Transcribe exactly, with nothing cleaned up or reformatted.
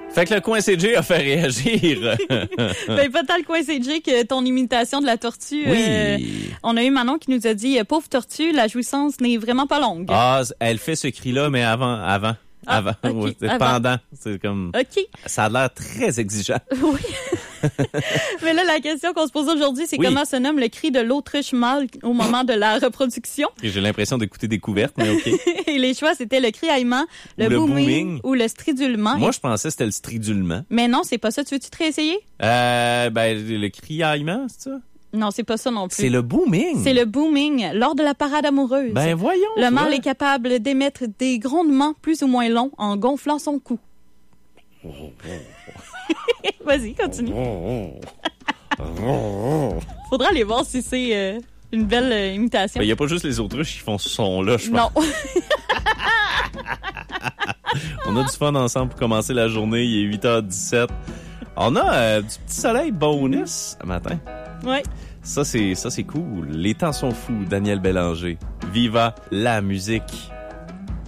Fait que le coin C J a fait réagir. Ben, pas tant le coin C J que ton imitation de la tortue. Oui. Euh, on a eu Manon qui nous a dit « Pauvre tortue, la jouissance n'est vraiment pas longue. » Ah, elle fait ce cri-là, mais avant, avant, Ah, avant. ok, Ouais, c'est avant. pendant. C'est comme... OK. Ça a l'air très exigeant. Oui. Mais là, la question qu'on se pose aujourd'hui, c'est Oui. comment se nomme le cri de l'autruche mâle au moment de la reproduction. Et j'ai l'impression d'écouter Découverte, mais OK. Et les choix, c'était le criaillement, le, Ou le booming, booming. ou le stridulement. Moi, je pensais que c'était le stridulement. Mais non, c'est pas ça. Tu veux-tu te réessayer? Euh, ben, le criaillement, c'est ça? Non, c'est pas ça non plus. C'est le booming. C'est le booming lors de la parade amoureuse. Ben, voyons. Le mâle toi. est capable d'émettre des grondements plus ou moins longs en gonflant son cou. Vas-y, continue. Faudra aller voir si c'est euh, une belle euh, imitation. Ben, y a pas juste les autruches qui font ce son-là, je pense. Non. On a du fun ensemble pour commencer la journée. Il est huit heures dix-sept. On a euh, du petit soleil bonus ce matin. Ouais. Ça, c'est, ça, c'est cool. Les temps sont fous. Daniel Bélanger. Viva la musique.